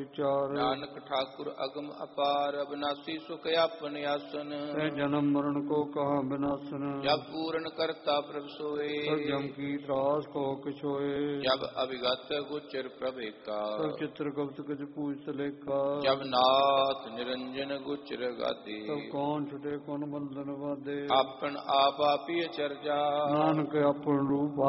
ਵਿਚਾਰ। ਨਾਨਕ ਠਾਕੁਰ ਅਗਮ ਅਪਾਰ ਅਬਨਾਸੀ ਸੁਖ ਆਪਨ ਆਸਨ। ਤੈ ਜਨਮ ਮਰਨ ਕੋ ਕਹਾ ਬਿਨਾਸਨ। ਜਬ ਪੂਰਨ ਕਰਤਾ ਪ੍ਰਭ ਸੋਏ ਸਭ ਜਮ ਕੀ ਤਰਾਸ ਕੋ ਕਿਛ ਹੋਏ। ਜਬ ਅਭਿਗਤ ਗੁਚਰ ਪ੍ਰਭੇਕਾ ਸਭ ਚਿਤ੍ਰ ਗੁਪਤ ਕਿਛ ਪੂਜ ਲੇਖਾ। ਜਬ ਨਾਥ ਨਿਰੰਜਨ ਗੁਚਰ ਗਾਦੀ ਸਭ ਕੌਣ ਛੁਟੇ ਕੌਣ ਬੰਧਨ ਵਾਦੇ। ਆਪਨ ਆਪ ਆਪੀ ਅਚਰਜਾ ਨਾਨਕ ਆਪਨ ਰੂਪ